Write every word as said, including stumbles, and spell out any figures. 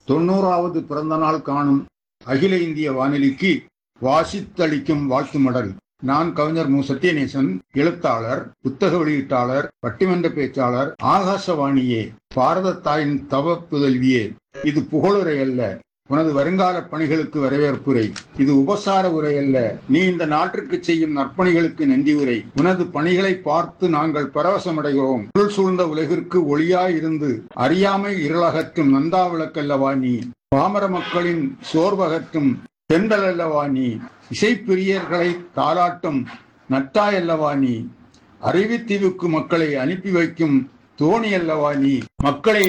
தொண்ணூறாவது பிறந்த நாள் காணும் அகில இந்திய வானொலிக்கு வாசித்தளிக்கும் வாழ்த்து மடல். நான் கவிஞர் மு. சத்யநேசன், எழுத்தாளர், புத்தக வெளியீட்டாளர், பட்டிமன்ற பேச்சாளர். ஆகாசவாணியே, பாரத தாயின் தவ புதல்வியே, இது புகழுரை அல்ல, உனது வருங்கால பணிகளுக்கு வரவேற்புரை. இது உபசார உரை அல்ல, நீ இந்த நாட்டிற்கு செய்யும் நற்பணிகளுக்கு நன்றி உரை. உனது பணிகளை பார்த்து நாங்கள் பரவசமடைகிறோம். இருள் சூழ்ந்த உலகிற்கு ஒளியாய் இருந்து அறியாமை இருளகற்றும் நந்தா விளக்கல்லவா நீ. பாமர மக்களின் சோர்வகற்றும் தென்றல் அல்லவா நீ. இசைப்பிரியர்களை தாளாட்டும் நட்டாய் அல்லவா நீ. அறிவித்தீவுக்கு மக்களை அனுப்பி வைக்கும் தோணி அல்லவா நீ. மக்களை